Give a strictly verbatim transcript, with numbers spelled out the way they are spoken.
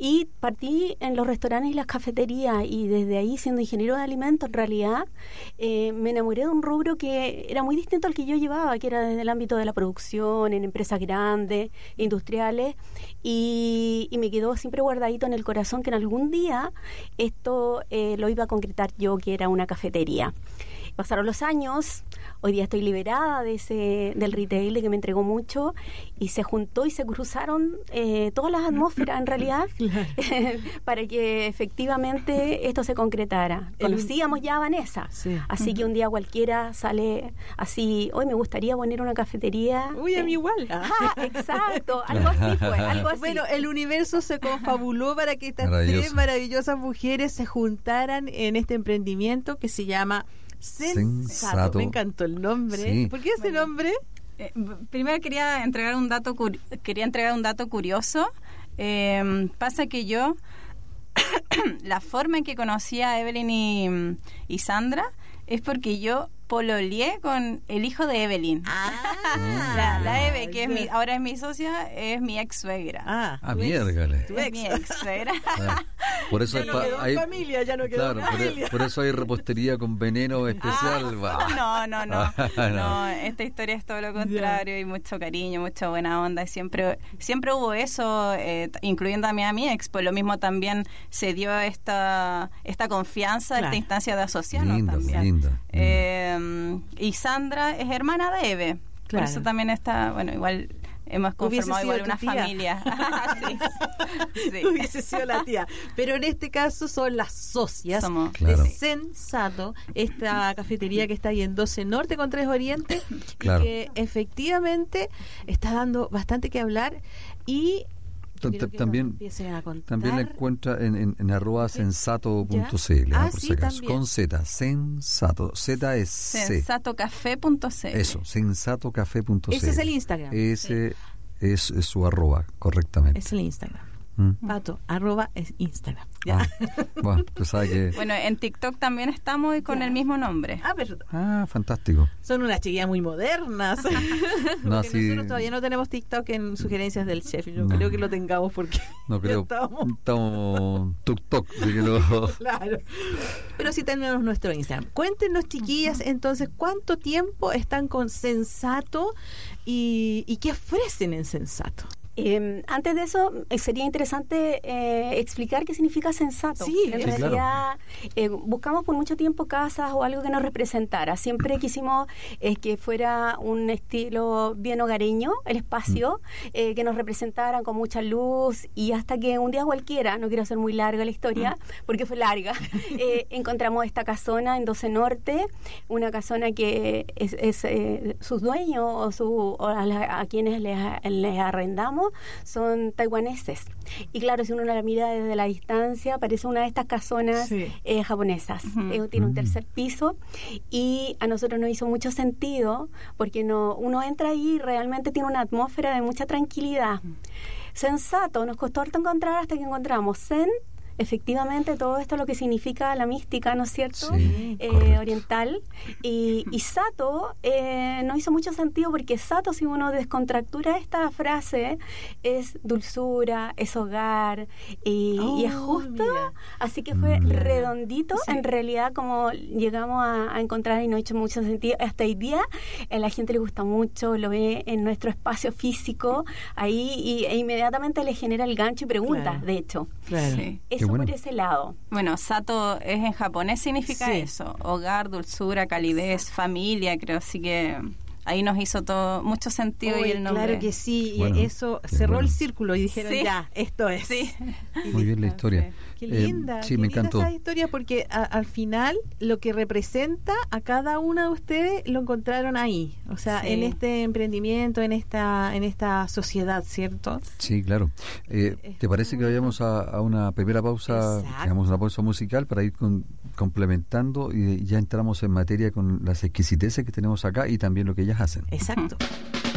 Y partí en los restaurantes y las cafeterías, y desde ahí, siendo ingeniero de alimentos, en realidad, eh, me enamoré de un rubro que era muy distinto al que yo llevaba, que era desde el ámbito de la producción, en empresas grandes, industriales, y, y me quedó siempre guardadito en el corazón que en algún día esto eh, lo iba a concretar yo, que era una cafetería. Pasaron los años, hoy día estoy liberada de ese del retail, de que me entregó mucho, y se juntó y se cruzaron eh, todas las atmósferas en realidad para que efectivamente esto se concretara. Conocíamos ya a Vanessa, sí. Así que un día cualquiera sale así, hoy me gustaría poner una cafetería. Uy, a mí igual. Ah, exacto, algo así fue, algo así. Bueno, el universo se confabuló para que estas tres maravillosas mujeres se juntaran en este emprendimiento que se llama Sensato. Sensato. Me encantó el nombre. Sí. ¿Por qué ese bueno, nombre? Eh, primero quería entregar un dato curi- quería entregar un dato curioso. Eh, pasa que yo la forma en que conocí a Evelyn y, y Sandra es porque yo pololeé con el hijo de Evelyn. Ah, la, la Eve, que es mi, ahora es mi socia, es mi ex suegra. Ah, ah miérgale. Es mi ex suegra. Ah, por eso ya hay, no quedó hay familia, ya no quedó claro, familia. Por, por eso hay repostería con veneno especial. Ah, no, no, no, no. No, esta historia es todo lo contrario, y mucho cariño, mucha buena onda. Siempre, siempre hubo eso, eh, incluyendo a mí, a mi ex. Pues lo mismo también se dio esta, esta confianza, claro. Esta instancia de asociarnos linda, también. Linda, eh, y Sandra es hermana de Eve, claro. Por eso también está, bueno, igual hemos conformado igual una tía? familia. sí. Sí. Hubiese sido la tía, pero en este caso son las socias. Somos, claro. De Sensato, esta cafetería que está ahí en doce Norte con tres Oriente, claro. Y que efectivamente está dando bastante que hablar. Y también también la encuentra en, en, en arroba sensato punto c l, ah, por sí, si acaso, también. con Z, sensato, Z es C. sensatocafé punto c l. Eso, sensatocafé punto c l. Ese es el Instagram. Ese sí. es, es su arroba, correctamente. Es el Instagram. ¿Mm? Pato, arroba es Instagram. ¿Ya? Ah, bueno, tú sabes que... bueno, en TikTok también estamos y con ya. el mismo nombre. Ah, pero... ah, fantástico. Son unas chiquillas muy modernas. No, sí. Nosotros todavía no tenemos TikTok en sugerencias del chef. Yo no. creo que lo tengamos porque no creo. estamos, estamos tuk-tuk. No. Claro. Pero sí tenemos nuestro Instagram. Cuéntenos, chiquillas, entonces, ¿cuánto tiempo están con Sensato y, y qué ofrecen en Sensato? Eh, antes de eso, eh, sería interesante eh, explicar qué significa sensato. Sí, en sí, realidad, claro. eh, buscamos por mucho tiempo casas o algo que nos representara. Siempre quisimos eh, que fuera un estilo bien hogareño, el espacio, mm. eh, que nos representara con mucha luz, y hasta que un día cualquiera, no quiero hacer muy larga la historia, mm. porque fue larga, eh, encontramos esta casona en doce Norte, una casona que es, es eh, sus dueños o, su, o a, la, a quienes les, les arrendamos son taiwaneses, y claro, si uno la mira desde la distancia parece una de estas casonas sí. eh, japonesas. Uh-huh. eh, tiene un tercer piso, y a nosotros nos hizo mucho sentido porque no, uno entra ahí y realmente tiene una atmósfera de mucha tranquilidad. Uh-huh. Sensato, nos costó harto encontrar hasta que encontramos Zen. Efectivamente, todo esto es lo que significa la mística, ¿no es cierto? Sí, eh, oriental. Y, y Sato eh, no hizo mucho sentido porque Sato, si uno descontractura esta frase, es dulzura, es hogar y, oh, y es justo. Mira. Así que fue mm. redondito, sí. En realidad, como llegamos a, a encontrar, y no ha hecho mucho sentido. Hasta hoy día, a la gente le gusta mucho, lo ve en nuestro espacio físico ahí, y, e inmediatamente le genera el gancho y pregunta, claro. De hecho. Claro. Sí. Eso bueno. Por ese lado. Bueno, Sato es en japonés, significa sí. eso, hogar, dulzura, calidez, familia, creo, así que ahí nos hizo todo mucho sentido. Uy, y el nombre. Claro que sí, bueno, y eso cerró bueno. el círculo y dijeron sí. ya, esto es. Sí. Muy bien la historia. Sí. Qué linda, eh, sí, qué me linda encantó. Esa historia, porque a, al final lo que representa a cada una de ustedes lo encontraron ahí, o sea, sí. En este emprendimiento, en esta en esta sociedad, ¿cierto? Sí, claro. Eh, ¿Te parece que vayamos a, a una primera pausa, Exacto. digamos una pausa musical para ir con, complementando, y ya entramos en materia con las exquisiteces que tenemos acá y también lo que ellas hacen? Exacto.